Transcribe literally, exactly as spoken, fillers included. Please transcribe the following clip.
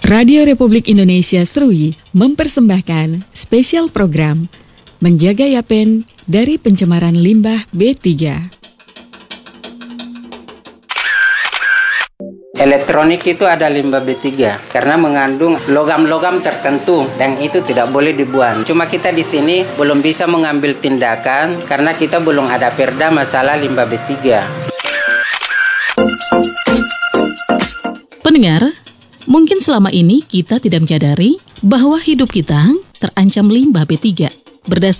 Radio Republik Indonesia Serui mempersembahkan spesial program Menjaga Yapen dari Pencemaran Limbah B tiga. Elektronik itu ada limbah B tiga karena mengandung logam-logam tertentu dan itu tidak boleh dibuang. Cuma kita di sini belum bisa mengambil tindakan karena kita belum ada perda masalah limbah B tiga. Pendengar, mungkin selama ini kita tidak menyadari bahwa hidup kita terancam limbah B tiga. Berdasarkan